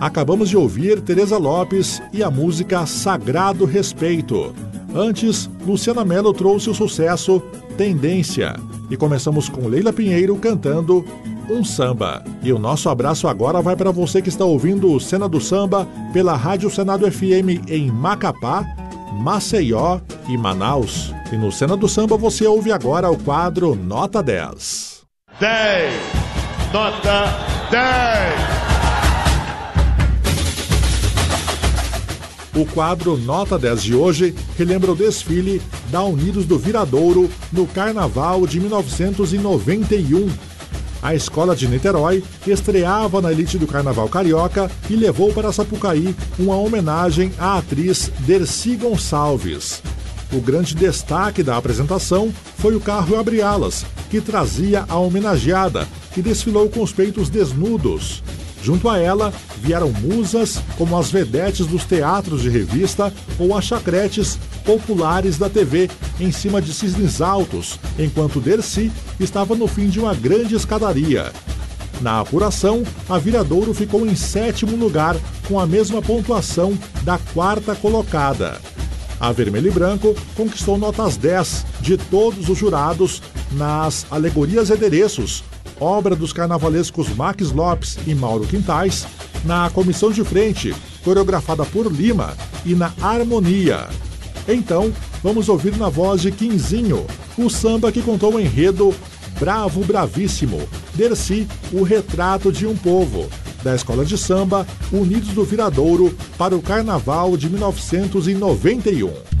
Acabamos de ouvir Tereza Lopes e a música Sagrado Respeito. Antes, Luciana Mello trouxe o sucesso Tendência. E começamos com Leila Pinheiro cantando Um Samba. E o nosso abraço agora vai para você que está ouvindo o Cena do Samba pela Rádio Senado FM em Macapá, Maceió e Manaus. E no Cena do Samba você ouve agora o quadro Nota 10. 10. Nota 10. O quadro Nota 10 de hoje relembra o desfile da Unidos do Viradouro no Carnaval de 1991. A escola de Niterói estreava na elite do Carnaval Carioca e levou para Sapucaí uma homenagem à atriz Dercy Gonçalves. O grande destaque da apresentação foi o carro Abre-Alas, que trazia a homenageada, que desfilou com os peitos desnudos. Junto a ela, vieram musas como as vedetes dos teatros de revista ou as chacretes populares da TV em cima de cisnes altos, enquanto Dercy estava no fim de uma grande escadaria. Na apuração, a Viradouro ficou em 7º lugar, com a mesma pontuação da 4ª colocada. A Vermelho e Branco conquistou notas 10 de todos os jurados nas Alegorias e Adereços, obra dos carnavalescos Max Lopes e Mauro Quintais, na Comissão de Frente, coreografada por Lima, e na Harmonia. Então, vamos ouvir na voz de Quinzinho, o samba que contou o enredo Bravo Bravíssimo, Dercy, o retrato de um povo, da Escola de Samba Unidos do Viradouro para o Carnaval de 1991.